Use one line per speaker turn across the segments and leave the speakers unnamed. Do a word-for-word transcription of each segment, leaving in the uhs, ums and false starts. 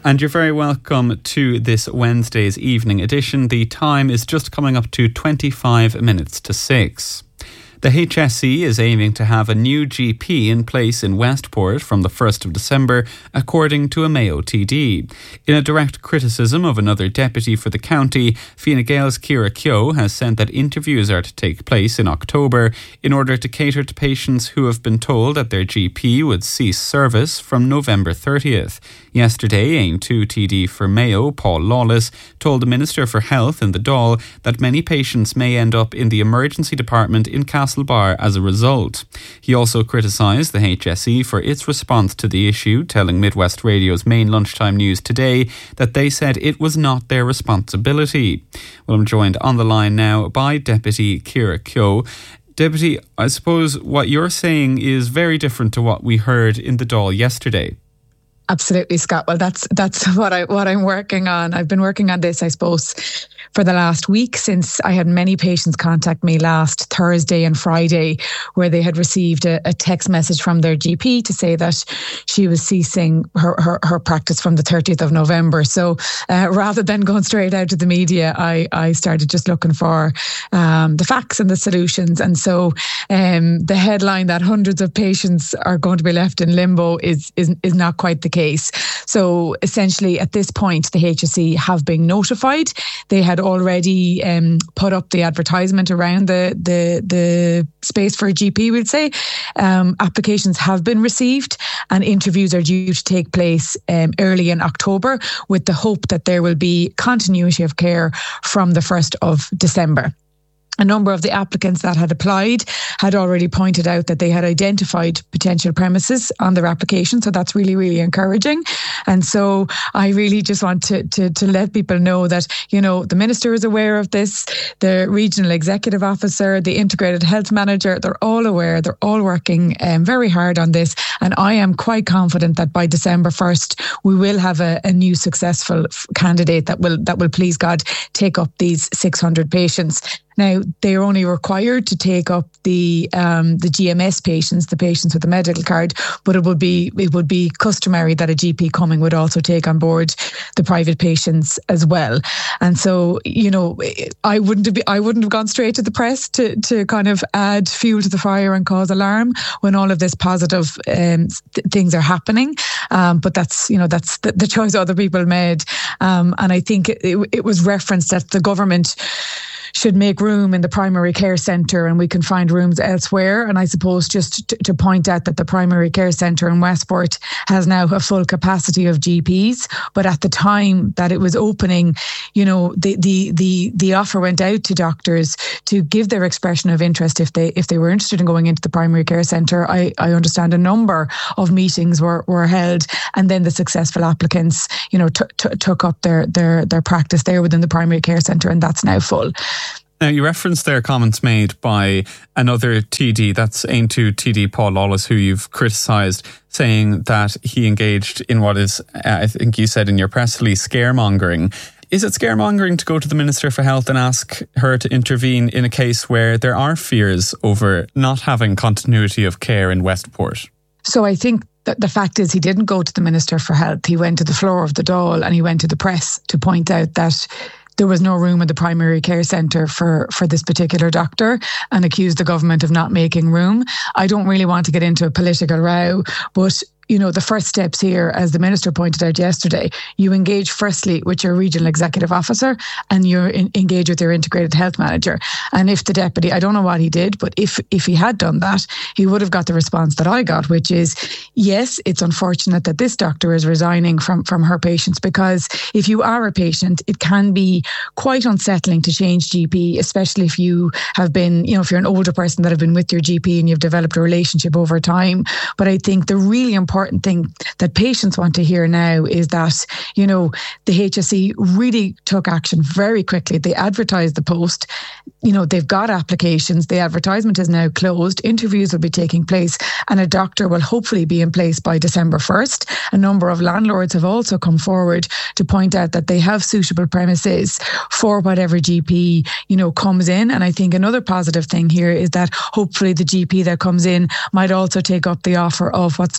And you're very welcome to this Wednesday's evening edition. The time is just coming up to twenty-five minutes to six. The H S E is aiming to have a new G P in place in Westport from the first of December, according to a Mayo T D. In a direct criticism of another deputy for the county, Fine Gael's Ciara Keogh has said that interviews are to take place in October in order to cater to patients who have been told that their G P would cease service from November thirtieth. Yesterday, Ain two T D for Mayo, Paul Lawless, told the Minister for Health in the Dáil that many patients may end up in the emergency department in Castlebar as a result. He also criticised the H S E for its response to the issue, telling Midwest Radio's main lunchtime news today that they said it was not their responsibility. Well, I'm joined on the line now by Deputy Ciara Keogh. Deputy, I suppose what you're saying is very different to what we heard in the Dáil yesterday.
Absolutely, Scott. Well, that's that's what I what I'm working on. I've been working on this, I suppose, for the last week, since I had many patients contact me last Thursday and Friday, where they had received a, a text message from their G P to say that she was ceasing her her, her practice from the thirtieth of November. So uh, rather than going straight out to the media, I I started just looking for um, the facts and the solutions. And so um, the headline that hundreds of patients are going to be left in limbo is is is not quite the case. So essentially at this point, the H S E have been notified. They had already um, put up the advertisement around the the, the space for a G P, we'd say. Um, applications have been received and interviews are due to take place um, early in October, with the hope that there will be continuity of care from the first of December. A number of the applicants that had applied had already pointed out that they had identified potential premises on their application. So that's really, really encouraging. And so I really just want to, to, to let people know that, you know, the Minister is aware of this, the Regional Executive Officer, the Integrated Health Manager, they're all aware, they're all working um, very hard on this. And I am quite confident that by December first, we will have a, a new successful candidate that will, that will, please God, take up these six hundred patients. Now, they are only required to take up the um, the G M S patients, the patients with a medical card, but it would be it would be customary that a G P coming would also take on board the private patients as well. And so, you know, I wouldn't have be, I wouldn't have gone straight to the press to to kind of add fuel to the fire and cause alarm when all of this positive um, th- things are happening. Um, but that's you know that's the, the choice other people made, um, and I think it, it, it was referenced that the government should make room in the primary care centre and we can find rooms elsewhere. And I suppose just to, to point out that the primary care centre in Westport has now a full capacity of G Ps. But at the time that it was opening, you know, the the the the offer went out to doctors to give their expression of interest if they if they were interested in going into the primary care centre. I, I understand a number of meetings were, were held, and then the successful applicants, you know, t- t- took up their their their practice there within the primary care centre, and that's now full.
Now, you referenced there comments made by another T D, that's Ain two T D Paul Lawless, who you've criticised, saying that he engaged in what is, I think you said in your press release, scaremongering. Is it scaremongering to go to the Minister for Health and ask her to intervene in a case where there are fears over not having continuity of care in Westport?
So I think that the fact is he didn't go to the Minister for Health. He went to the floor of the Dáil and he went to the press to point out that there was no room in the primary care centre for, for this particular doctor, and accused the government of not making room. I don't really want to get into a political row, but you know, the first steps here, as the Minister pointed out yesterday, you engage firstly with your Regional Executive Officer and you engage with your Integrated Health Manager. And if the Deputy, I don't know what he did, but if if he had done that, he would have got the response that I got, which is, yes, it's unfortunate that this doctor is resigning from, from her patients, because if you are a patient, it can be quite unsettling to change G P, especially if you have been, you know, if you're an older person that have been with your G P and you've developed a relationship over time. But I think the really important important thing that patients want to hear now is that, you know, the H S E really took action very quickly. They advertised the post. You know, they've got applications. The advertisement is now closed. Interviews will be taking place and a doctor will hopefully be in place by December first. A number of landlords have also come forward to point out that they have suitable premises for whatever G P, you know, comes in. And I think another positive thing here is that hopefully the G P that comes in might also take up the offer of what's known as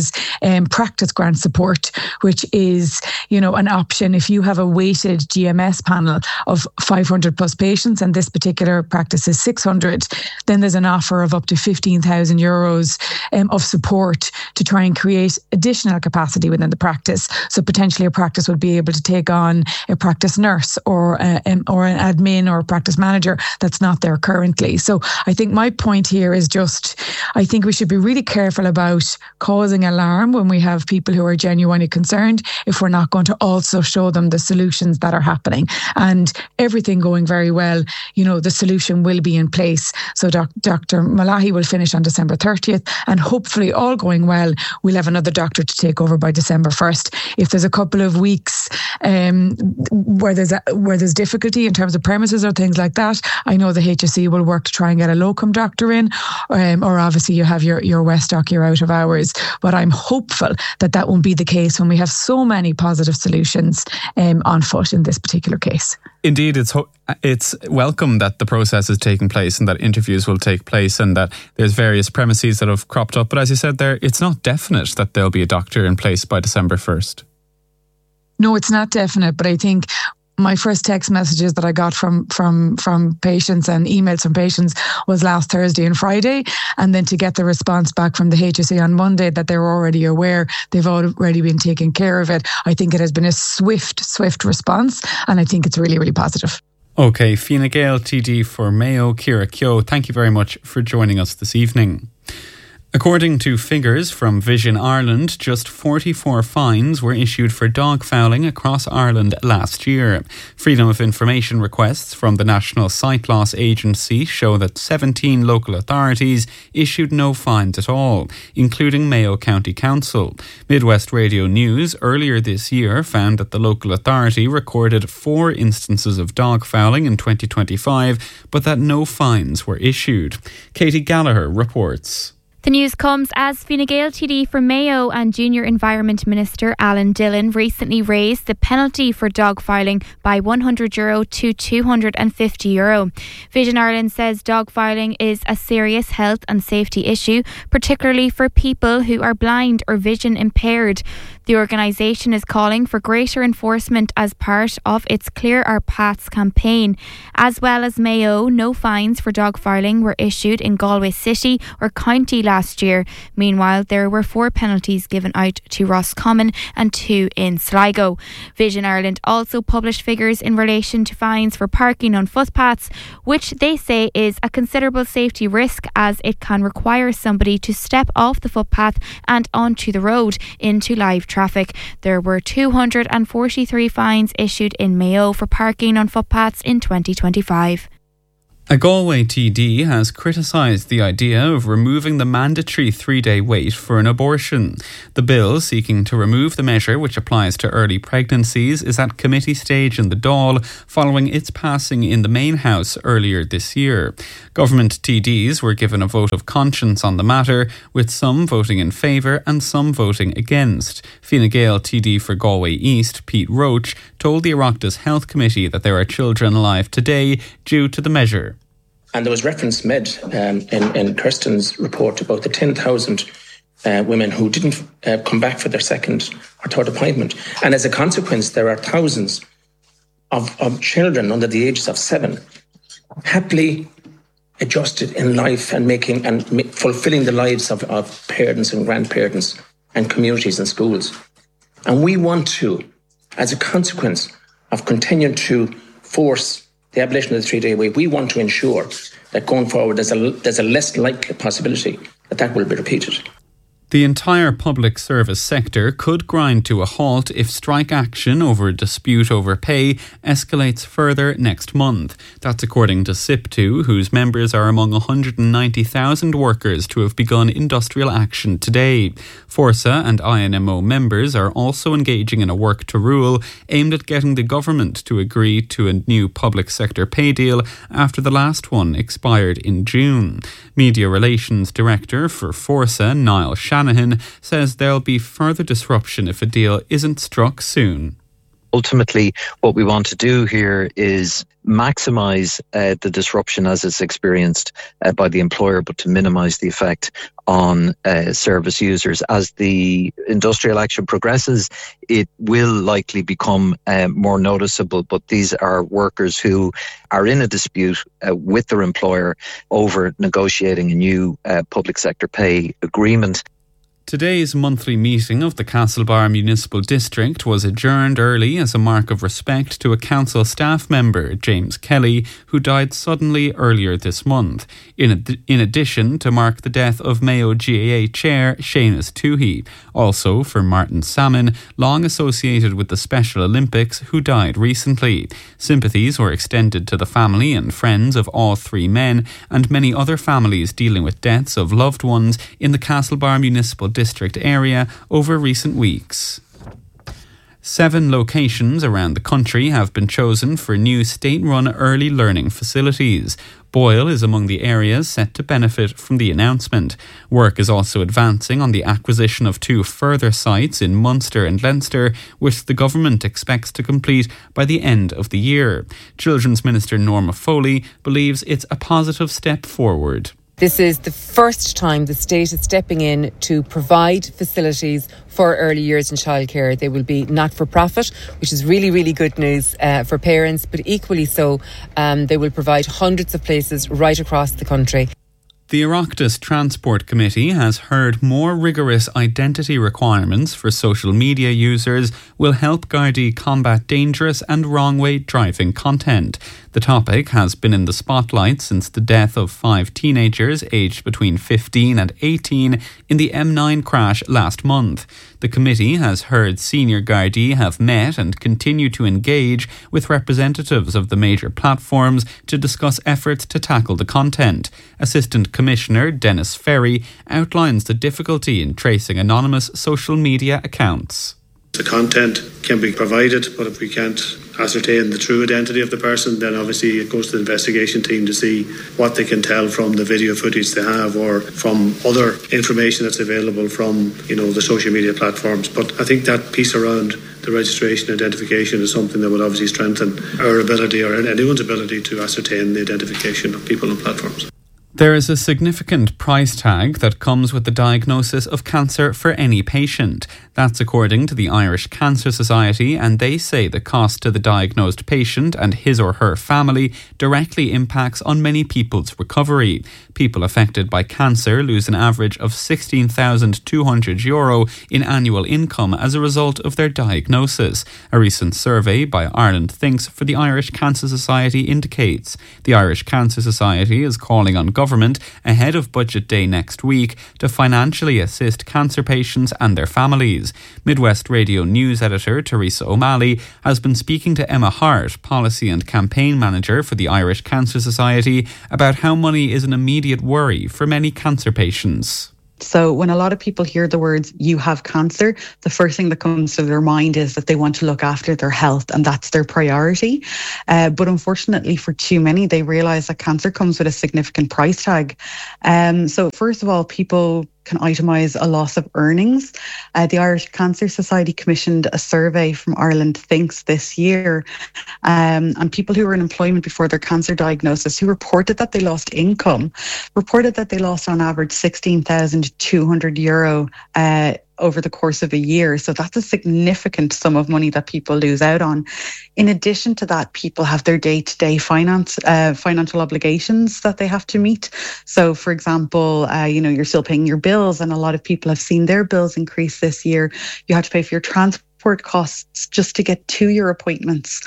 has um, practice grant support, which is, you know, an option if you have a weighted G M S panel of five hundred plus patients, and this particular practice is six hundred, then there's an offer of up to fifteen thousand euros um, of support to try and create additional capacity within the practice. So potentially a practice would be able to take on a practice nurse or a, um, or an admin or a practice manager that's not there currently. So I think my point here is just, I think we should be really careful about causing alarm when we have people who are genuinely concerned if we're not going to also show them the solutions that are happening. And everything going very well, you know, the solution will be in place. So doc- Doctor Malahi will finish on December thirtieth, and hopefully, all going well, we'll have another doctor to take over by December first. If there's a couple of weeks um, where there's a, where there's difficulty in terms of premises or things like that, I know the H S E will work to try and get a locum doctor in, um, or obviously you have your, your Westdoc, your out of hours. But I'm hopeful that that won't be the case when we have so many positive solutions um, on foot in this particular case.
Indeed, it's ho- it's welcome that the process is taking place and that interviews will take place and that there's various premises that have cropped up. But as you said there, it's not definite that there'll be a doctor in place by December first.
No, it's not definite, but I think my first text messages that I got from from from patients and emails from patients was last Thursday and Friday, and then to get the response back from the H S E on Monday that they're already aware, they've already been taking care of it. I think it has been a swift, swift response, and I think it's really, really positive.
OK, Fine Gael, T D for Mayo, Ciara Keogh, thank you very much for joining us this evening. According to figures from Vision Ireland, just forty-four fines were issued for dog fouling across Ireland last year. Freedom of Information requests from the National Sight Loss Agency show that seventeen local authorities issued no fines at all, including Mayo County Council. Midwest Radio News earlier this year found that the local authority recorded four instances of dog fouling in twenty twenty-five, but that no fines were issued. Katie Gallagher reports.
The news comes as Fine Gael T D for Mayo and Junior Environment Minister Alan Dillon recently raised the penalty for dog filing by one hundred euro to two hundred fifty euro. Vision Ireland says dog filing is a serious health and safety issue, particularly for people who are blind or vision impaired. The organisation is calling for greater enforcement as part of its Clear Our Paths campaign. As well as Mayo, no fines for dog filing were issued in Galway City or County last year. Meanwhile, there were four penalties given out to Roscommon and two in Sligo. Vision Ireland also published figures in relation to fines for parking on footpaths, which they say is a considerable safety risk as it can require somebody to step off the footpath and onto the road into live traffic. There were two hundred forty-three fines issued in Mayo for parking on footpaths in twenty twenty-five.
A Galway T D has criticised the idea of removing the mandatory three-day wait for an abortion. The bill seeking to remove the measure, which applies to early pregnancies, is at committee stage in the Dáil following its passing in the main house earlier this year. Government T Ds were given a vote of conscience on the matter, with some voting in favour and some voting against. Fine Gael T D for Galway East, Pete Roach, told the Oireachtas Health Committee that there are children alive today due to the measure.
And there was reference made um, in, in Kirsten's report about the ten thousand uh, women who didn't uh, come back for their second or third appointment. And as a consequence, there are thousands of, of children under the ages of seven happily adjusted in life and making and ma- fulfilling the lives of, of parents and grandparents and communities and schools. And we want to, as a consequence of continuing to force the abolition of the three-day wait, we want to ensure that going forward there's a, there's a less likely possibility that that will be repeated.
The entire public service sector could grind to a halt if strike action over a dispute over pay escalates further next month. That's according to SIPTU, whose members are among one hundred ninety thousand workers to have begun industrial action today. Forsa and I N M O members are also engaging in a work to rule aimed at getting the government to agree to a new public sector pay deal after the last one expired in June. Media Relations Director for Forsa, Niall Shanahan, says there'll be further disruption if a deal isn't struck soon.
Ultimately, what we want to do here is maximise uh, the disruption as it's experienced uh, by the employer, but to minimise the effect on uh, service users. As the industrial action progresses, it will likely become uh, more noticeable, but these are workers who are in a dispute uh, with their employer over negotiating a new uh, public sector pay agreement.
Today's monthly meeting of the Castlebar Municipal District was adjourned early as a mark of respect to a council staff member, James Kelly, who died suddenly earlier this month, in, ad- in addition to mark the death of Mayo G A A Chair Seamus Toohey. Also for Martin Salmon, long associated with the Special Olympics, who died recently. Sympathies were extended to the family and friends of all three men and many other families dealing with deaths of loved ones in the Castlebar Municipal District District area over recent weeks. Seven locations around the country have been chosen for new state-run early learning facilities. Boyle is among the areas set to benefit from the announcement. Work is also advancing on the acquisition of two further sites in Munster and Leinster, which the government expects to complete by the end of the year. Children's Minister Norma Foley believes it's a positive step forward.
This is the first time the state is stepping in to provide facilities for early years in childcare. They will be not-for-profit, which is really, really good news uh, for parents, but equally so, um, they will provide hundreds of places right across the country.
The Oireachtas Transport Committee has heard more rigorous identity requirements for social media users will help Gardaí combat dangerous and wrong-way driving content. The topic has been in the spotlight since the death of five teenagers aged between fifteen and eighteen in the M nine crash last month. The committee has heard senior Gardaí have met and continue to engage with representatives of the major platforms to discuss efforts to tackle the content. Assistant Commissioner Dennis Ferry outlines the difficulty in tracing anonymous social media accounts.
The content can be provided, but if we can't ascertain the true identity of the person, then obviously it goes to the investigation team to see what they can tell from the video footage they have or from other information that's available from, you know, the social media platforms. But I think that piece around the registration identification is something that would obviously strengthen our ability or anyone's ability to ascertain the identification of people on platforms.
There is a significant price tag that comes with the diagnosis of cancer for any patient. That's according to the Irish Cancer Society, and they say the cost to the diagnosed patient and his or her family directly impacts on many people's recovery. People affected by cancer lose an average of sixteen thousand two hundred euro in annual income as a result of their diagnosis. A recent survey by Ireland Thinks for the Irish Cancer Society indicates. The Irish Cancer Society is calling on government ahead of Budget Day next week to financially assist cancer patients and their families. Midwest Radio News editor Teresa O'Malley has been speaking to Emma Hart, Policy and Campaign Manager for the Irish Cancer Society, about how money is an immediate worry for many cancer patients.
So when a lot of people hear the words, you have cancer, the first thing that comes to their mind is that they want to look after their health and that's their priority. Uh, but unfortunately for too many, they realise that cancer comes with a significant price tag. Um, so first of all, people can itemise a loss of earnings. Uh, the Irish Cancer Society commissioned a survey from Ireland Thinks this year um, and people who were in employment before their cancer diagnosis who reported that they lost income, reported that they lost on average sixteen thousand two hundred euro uh, over the course of a year. So that's a significant sum of money that people lose out on. In addition to that, people have their day-to-day finance, uh, financial obligations that they have to meet. So, for example, uh, you know, you're still paying your bills, and a lot of people have seen their bills increase this year. You have to pay for your transport costs just to get to your appointments.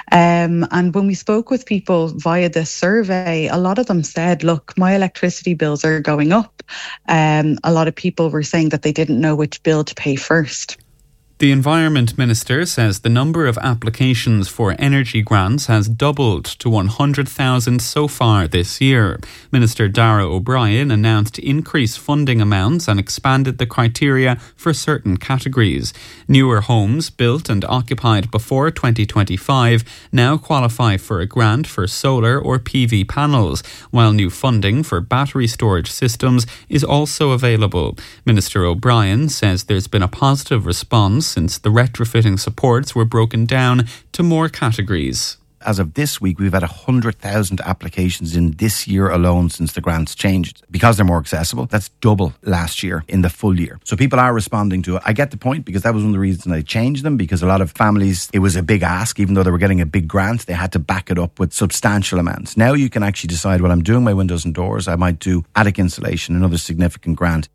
Um, and when we spoke with people via this survey, a lot of them said, look, my electricity bills are going up. Um, a lot of people were saying that they didn't know which bill to pay first.
The Environment Minister says the number of applications for energy grants has doubled to one hundred thousand so far this year. Minister Darragh O'Brien announced increased funding amounts and expanded the criteria for certain categories. Newer homes built and occupied before twenty twenty-five now qualify for a grant for solar or P V panels, while new funding for battery storage systems is also available. Minister O'Brien says there's been a positive response since the retrofitting supports were broken down to more categories.
As of this week, we've had one hundred thousand applications in this year alone since the grants changed. Because they're more accessible, that's double last year in the full year. So people are responding to it. I get the point, because that was one of the reasons I changed them, because a lot of families, it was a big ask. Even though they were getting a big grant, they had to back it up with substantial amounts. Now you can actually decide, well, I'm doing my windows and doors, I might do attic insulation, another significant grant.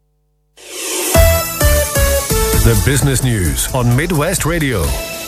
The business news on Midwest Radio.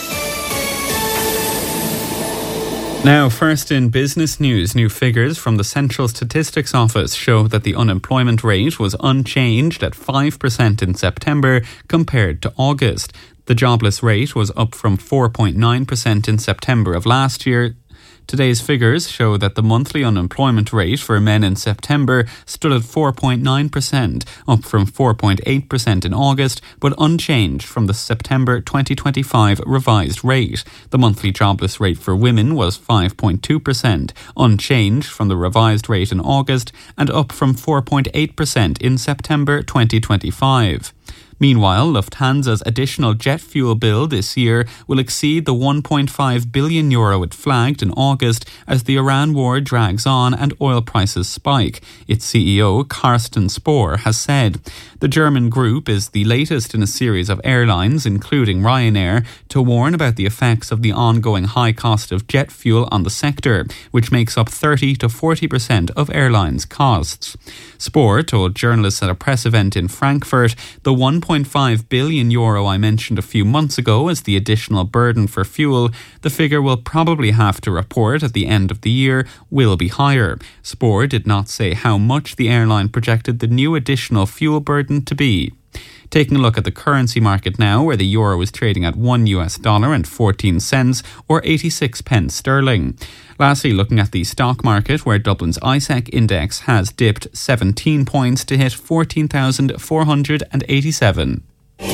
Now, first in business news, new figures from the Central Statistics Office show that the unemployment rate was unchanged at five percent in September compared to August. The jobless rate was up from four point nine percent in September of last year. Today's figures show that the monthly unemployment rate for men in September stood at four point nine percent, up from four point eight percent in August, but unchanged from the September twenty twenty-five revised rate. The monthly jobless rate for women was five point two percent, unchanged from the revised rate in August and up from four point eight percent in September twenty twenty-five. Meanwhile, Lufthansa's additional jet fuel bill this year will exceed the one point five billion euro it flagged in August as the Iran war drags on and oil prices spike. Its C E O, Carsten Spohr, has said. The German group is the latest in a series of airlines, including Ryanair, to warn about the effects of the ongoing high cost of jet fuel on the sector, which makes up thirty to forty percent of airlines' costs. Spohr told journalists at a press event in Frankfurt the one point five billion euro I mentioned a few months ago as the additional burden for fuel, the figure we'll probably have to report at the end of the year will be higher. Spohr did not say how much the airline projected the new additional fuel burden to be. Taking a look at the currency market now, where the euro is trading at one U S dollar and fourteen cents or eighty-six pence sterling. Lastly, looking at the stock market, where Dublin's I S E C index has dipped seventeen points to hit fourteen thousand four hundred eighty-seven.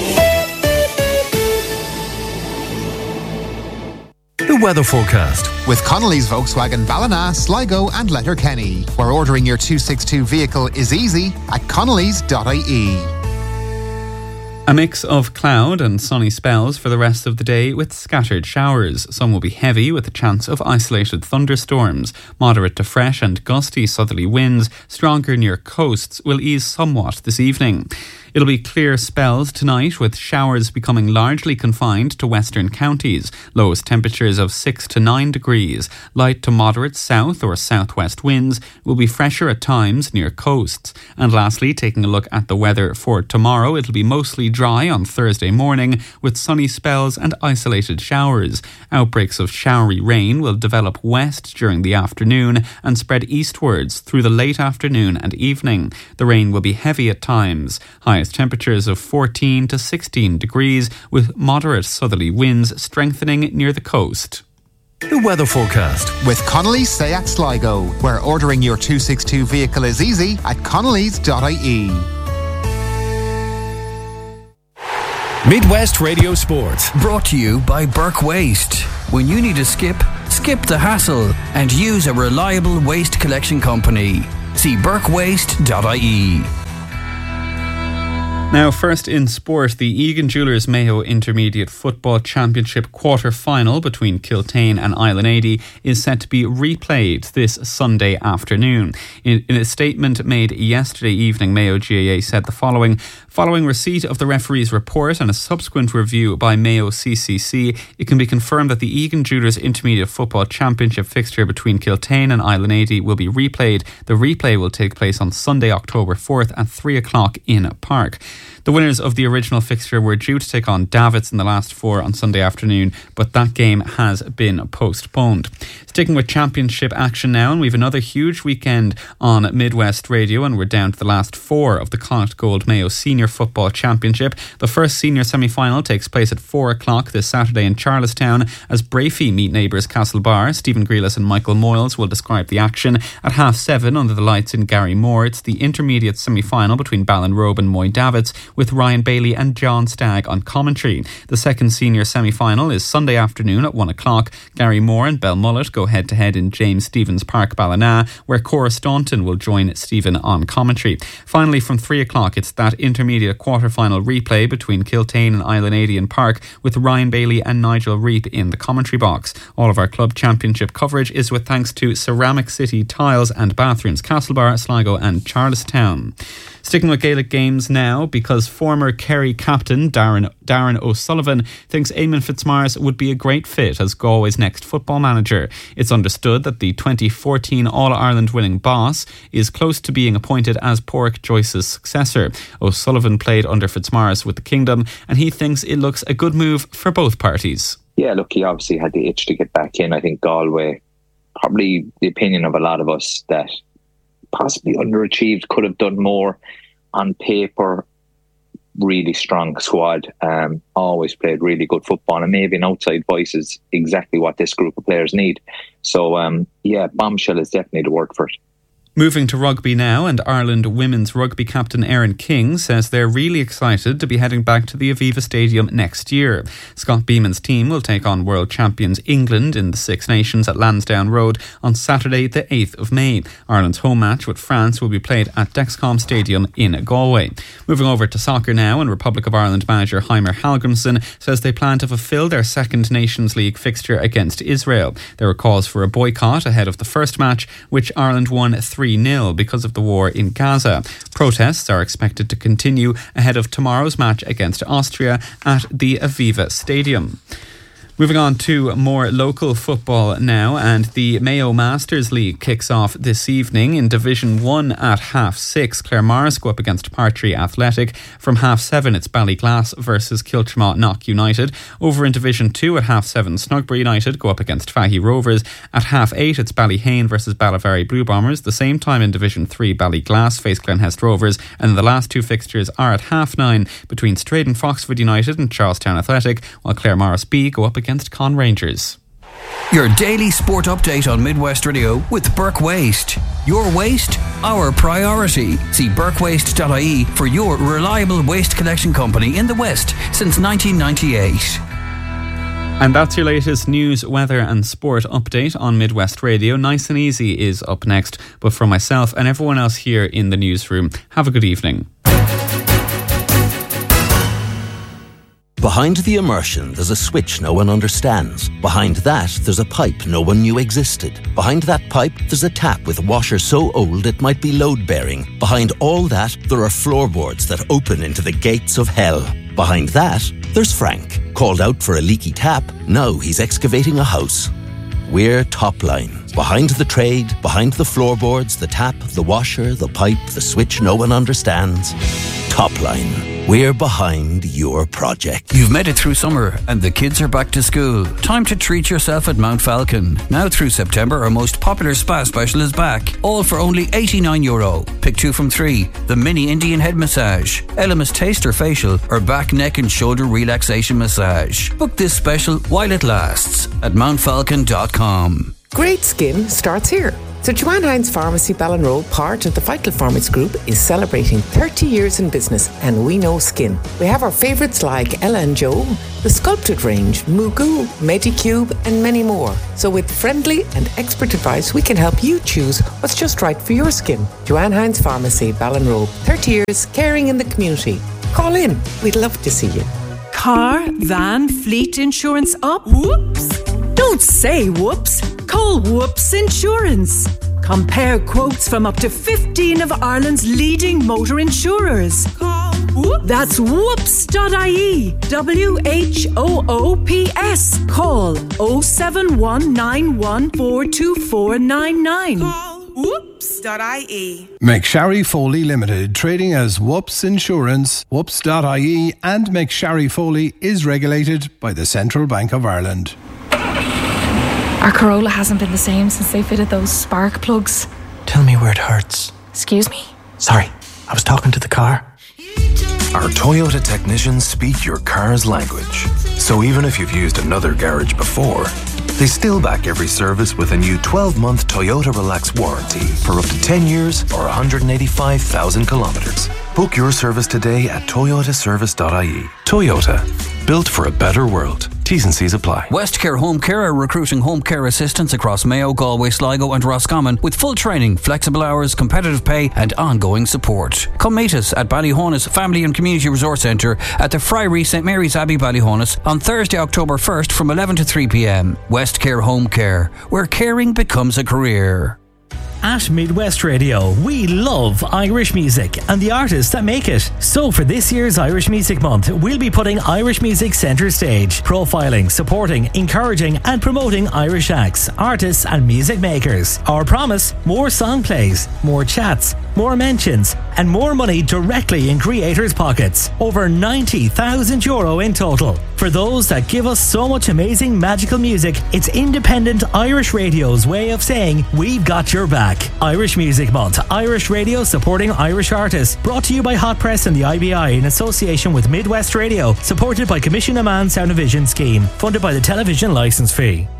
The weather forecast
with Connolly's Volkswagen Ballina, Sligo and Letterkenny, where ordering your two sixty-two vehicle is easy at connellys dot I E.
A mix of cloud and sunny spells for the rest of the day with scattered showers. Some will be heavy with a chance of isolated thunderstorms. Moderate to fresh and gusty southerly winds, stronger near coasts, will ease somewhat this evening. It'll be clear spells tonight with showers becoming largely confined to western counties. Lowest temperatures of six to nine degrees. Light to moderate south or southwest winds will be fresher at times near coasts. And lastly, taking a look at the weather for tomorrow, it'll be mostly dry on Thursday morning with sunny spells and isolated showers. Outbreaks of showery rain will develop west during the afternoon and spread eastwards through the late afternoon and evening. The rain will be heavy at times. Highest temperatures of fourteen to sixteen degrees with moderate southerly winds strengthening near the coast.
The weather forecast
with Connolly's Seat Sligo, where ordering your two sixty-two vehicle is easy at connellys dot I E.
Midwest Radio Sport, brought to you by Burke Waste. When you need a skip, skip the hassle and use a reliable waste collection company. See burke waste dot I E.
Now, first in sport, the Egan Jewellers Mayo Intermediate Football Championship quarter-final between Kiltane and Island eighty is set to be replayed this Sunday afternoon. In, in a statement made yesterday evening, Mayo G A A said the following: following receipt of the referee's report and a subsequent review by Mayo C C C, it can be confirmed that the Egan Jewellers Intermediate Football Championship fixture between Kiltane and Island eighty will be replayed. The replay will take place on Sunday, October fourth at three o'clock in Park. The winners of the original fixture were due to take on Davits in the last four on Sunday afternoon, but that game has been postponed. Sticking with championship action now, and we have another huge weekend on Midwest Radio, and we're down to the last four of the Connacht Gold Mayo Senior Football Championship. The first senior semi-final takes place at four o'clock this Saturday in Charlestown as Brafey meet neighbours Castlebar. Stephen Grealis and Michael Moyles will describe the action. At half seven under the lights in Garrymore, it's the intermediate semi-final between Ballinrobe and Moy Davits, Mullets with Ryan Bailey and John Stagg on commentary. The second senior semi-final is Sunday afternoon at one o'clock. Gary Moore and Bell Mullet go head-to-head in James Stephens Park, Ballina, where Cora Staunton will join Stephen on commentary. Finally, from three o'clock, it's that intermediate quarter-final replay between Kiltane and Islanadian Park with Ryan Bailey and Nigel Reap in the commentary box. All of our club championship coverage is with thanks to Ceramic City Tiles and Bathrooms, Castlebar, Sligo and Charlestown. Sticking with Gaelic games now, because former Kerry captain Darren, Darren O'Sullivan thinks Eamon Fitzmaurice would be a great fit as Galway's next football manager. It's understood that the twenty fourteen All-Ireland winning boss is close to being appointed as Pádraig Joyce's successor. O'Sullivan played under Fitzmaurice with the Kingdom, and he thinks it looks a good move for both parties.
Yeah, look, he obviously had the itch to get back in. I think Galway, probably the opinion of a lot of us, that possibly underachieved, could have done more. On paper, really strong squad, um, always played really good football, and maybe an outside voice is exactly what this group of players need. So um, yeah, bombshell is definitely the word for it.
Moving to rugby now, and Ireland women's rugby captain Erin King says they're really excited to be heading back to the Aviva Stadium next year. Scott Beeman's team will take on world champions England in the Six Nations at Lansdowne Road on Saturday the eighth of May. Ireland's home match with France will be played at Dexcom Stadium in Galway. Moving over to soccer now, and Republic of Ireland manager Heimer Hallgrimsson says they plan to fulfil their second Nations League fixture against Israel. There were calls for a boycott ahead of the first match, which Ireland won three nil because of the war in Gaza. Protests are expected to continue ahead of tomorrow's match against Austria at the Aviva Stadium. Moving on to more local football now, and the Mayo Masters League kicks off this evening. In Division one at half six, Claremorris go up against Partry Athletic. From half seven, it's Ballyglass versus Kiltramont Knock United. Over in Division two at half seven, Snugbury United go up against Fahey Rovers. At half eight, it's Ballyhane versus Ballyvary Blue Bombers. The same time in Division three, Ballyglass face Glenhest Rovers. And the last two fixtures are at half nine between Straden Foxford United and Charlestown Athletic, while Claremorris B go up against against Con Rangers.
Your daily sport update on Midwest Radio with Burke Waste. Your waste, our priority. See burke waste dot I E for your reliable waste collection company in the West since nineteen ninety-eight.
And that's your latest news, weather and sport update on Midwest Radio. Nice and Easy is up next. But for myself and everyone else here in the newsroom, have a good evening.
Behind the immersion, there's a switch no one understands. Behind that, there's a pipe no one knew existed. Behind that pipe, there's a tap with a washer so old it might be load-bearing. Behind all that, there are floorboards that open into the gates of hell. Behind that, there's Frank. Called out for a leaky tap, now he's excavating a house. We're Topline. Behind the trade, behind the floorboards, the tap, the washer, the pipe, the switch no one understands. Topline. We're behind your project.
You've made it through summer and the kids are back to school. Time to treat yourself at Mount Falcon. Now through September, our most popular spa special is back. All for only eighty-nine euro. Pick two from three. The mini Indian head massage, Elemis taster facial, or back, neck and shoulder relaxation massage. Book this special while it lasts at mount falcon dot com.
Great skin starts here. So Joanne Hines Pharmacy Ballinrobe, part of the Vital Farmers Group, is celebrating thirty years in business, and we know skin. We have our favourites like Ella and Joe, the Sculpted range, Mugu, Medicube and many more. So with friendly and expert advice, we can help you choose what's just right for your skin. Joanne Hines Pharmacy Ballinrobe, thirty years caring in the community. Call in, we'd love to see you.
Car, van, fleet insurance up? Whoops! Don't say whoops. Call Whoops Insurance. Compare quotes from up to fifteen of Ireland's leading motor insurers. Call Whoops. That's whoops dot I E. W H O O P S. Call oh seven one nine one four two four nine nine.
Call whoops dot I E.
McSharry Foley Limited, trading as Whoops Insurance, whoops dot I E, and McSharry Foley is regulated by the Central Bank of Ireland.
Our Corolla hasn't been the same since they fitted those spark plugs.
Tell me where it hurts.
Excuse me?
Sorry, I was talking to the car.
Our Toyota technicians speak your car's language. So even if you've used another garage before, they still back every service with a new twelve-month Toyota Relax warranty for up to ten years or one hundred eighty-five thousand kilometres. Book your service today at toyota service dot I E. Toyota, built for a better world. T's and C's apply.
Westcare Home Care are recruiting home care assistants across Mayo, Galway, Sligo and Roscommon with full training, flexible hours, competitive pay and ongoing support. Come meet us at Ballyhonus Family and Community Resource Centre at the Friary St Mary's Abbey, Ballyhonus on Thursday, October first from eleven to three p.m. Westcare Home Care, where caring becomes a career.
At Midwest Radio, we love Irish music and the artists that make it. So for this year's Irish Music Month, we'll be putting Irish music centre stage, profiling, supporting, encouraging and promoting Irish acts, artists and music makers. Our promise, more song plays, more chats, more mentions and more money directly in creators' pockets. Over ninety thousand euro in total. For those that give us so much amazing magical music, it's independent Irish radio's way of saying we've got your back. Irish Music Month, Irish Radio supporting Irish artists. Brought to you by Hot Press and the I B I in association with Midwest Radio. Supported by Commission Amman Sound and Vision Scheme. Funded by the Television Licence Fee.